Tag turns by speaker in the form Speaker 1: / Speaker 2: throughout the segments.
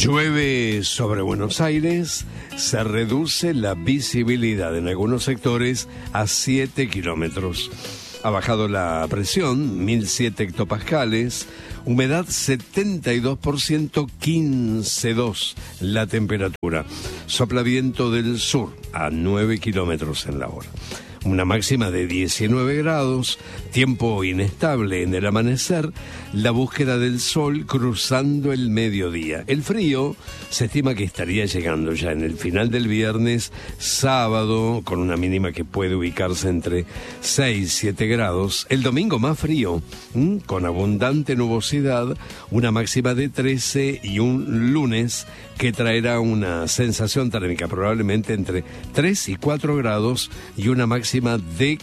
Speaker 1: Llueve sobre Buenos Aires, se reduce la visibilidad en algunos sectores a 7 kilómetros. Ha bajado la presión, 1007 hectopascales, humedad 72%, 15,2 la temperatura. Sopla viento del sur a 9 kilómetros en la hora. Una máxima de 19 grados, tiempo inestable en el amanecer, la búsqueda del sol cruzando el mediodía. El frío se estima que estaría llegando ya en el final del viernes, sábado, con una mínima que puede ubicarse entre 6 y 7 grados. El domingo más frío, con abundante nubosidad, una máxima de 13 y un lunes que traerá una sensación térmica probablemente entre 3 y 4 grados y una máxima de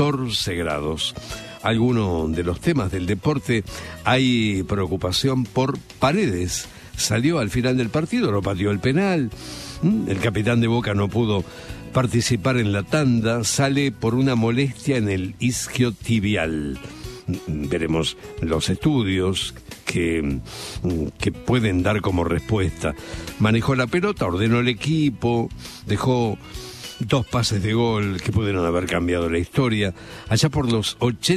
Speaker 1: 14 grados. Algunos de los temas del deporte, hay preocupación por Paredes. Salió al final del partido, no pateó el penal. El capitán de Boca no pudo participar en la tanda, sale por una molestia en el isquiotibial. Veremos los estudios que pueden dar como respuesta. Manejó la pelota, ordenó el equipo, dejó 2 pases de gol que pudieron haber cambiado la historia. Allá por los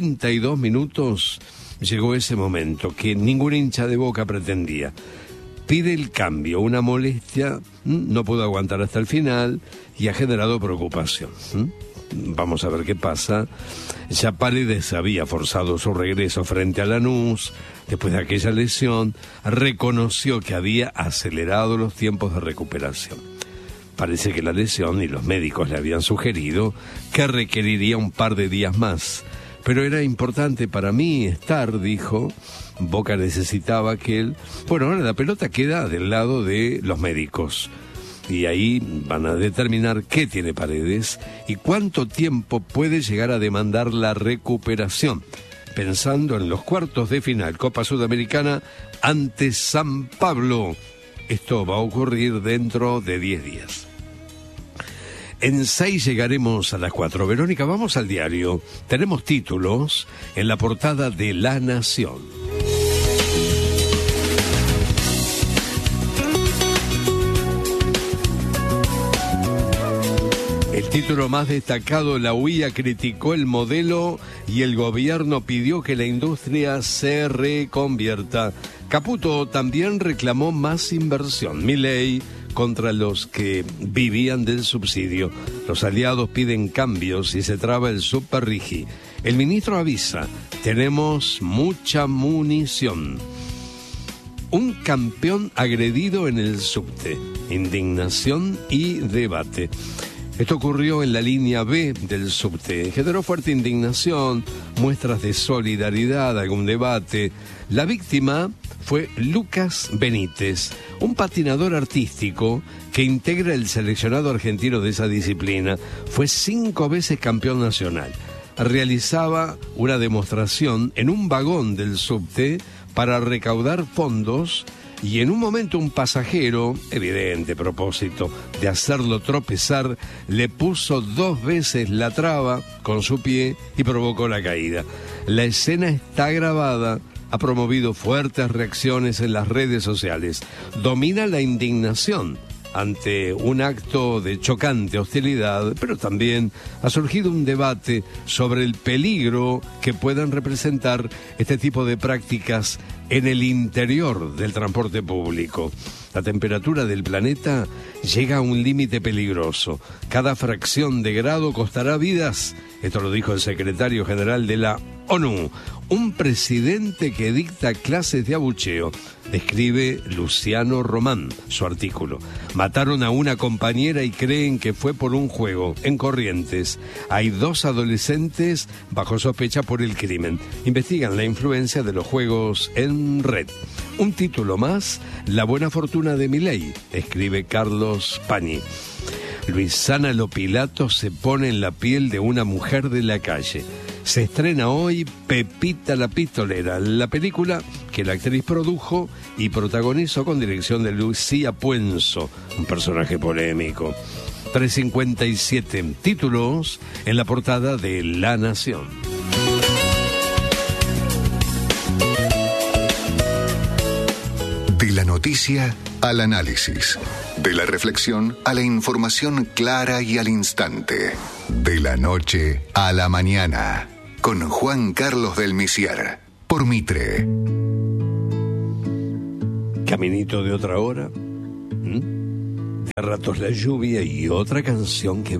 Speaker 1: 82 minutos llegó ese momento que ningún hincha de Boca pretendía. Pide el cambio, una molestia, no pudo aguantar hasta el final y ha generado preocupación. Vamos a ver qué pasa. Ya Paredes había forzado su regreso frente a Lanús. Después de aquella lesión, reconoció que había acelerado los tiempos de recuperación. Parece que la lesión y los médicos le habían sugerido que requeriría un par de días más. Pero era importante para mí estar, dijo. Boca necesitaba que él... Bueno, ahora la pelota queda del lado de los médicos. Y ahí van a determinar qué tiene Paredes y cuánto tiempo puede llegar a demandar la recuperación. Pensando en los cuartos de final, Copa Sudamericana ante San Pablo. Esto va a ocurrir dentro de 10 días. En 6 llegaremos a las 4. Verónica, vamos al diario. Tenemos títulos en la portada de La Nación. El título más destacado: la UIA criticó el modelo y el gobierno pidió que la industria se reconvierta. Caputo también reclamó más inversión. Milei contra los que vivían del subsidio. Los aliados piden cambios y se traba el superrigi. El ministro avisa: tenemos mucha munición. Un campeón agredido en el subte. Indignación y debate. Esto ocurrió en la línea B del subte. Generó fuerte indignación, muestras de solidaridad, algún debate. La víctima fue Lucas Benítez, un patinador artístico que integra el seleccionado argentino de esa disciplina. Fue 5 veces campeón nacional. Realizaba una demostración en un vagón del subte para recaudar fondos. Y en un momento un pasajero, evidente propósito de hacerlo tropezar, le puso 2 veces la traba con su pie y provocó la caída. La escena está grabada, ha promovido fuertes reacciones en las redes sociales. Domina la indignación ante un acto de chocante hostilidad, pero también ha surgido un debate sobre el peligro que puedan representar este tipo de prácticas en el interior del transporte público. La temperatura del planeta llega a un límite peligroso. Cada fracción de grado costará vidas. Esto lo dijo el secretario general de la ONU. Un presidente que dicta clases de abucheo. Describe Luciano Román su artículo. Mataron a una compañera y creen que fue por un juego. En Corrientes hay 2 adolescentes bajo sospecha por el crimen. Investigan la influencia de los juegos en red. Un título más: la buena fortuna de Milei, escribe Carlos Pani. Luisana Lopilato se pone en la piel de una mujer de la calle. Se estrena hoy Pepita la Pistolera, la película que la actriz produjo y protagonizó con dirección de Lucía Puenzo, un personaje polémico. 357 títulos en la portada de La Nación.
Speaker 2: De la noticia al análisis. De la reflexión a la información clara y al instante. De la noche a la mañana. Con Juan Carlos del Misier. Por Mitre.
Speaker 1: Caminito de otra hora. De a ratos la lluvia y otra canción que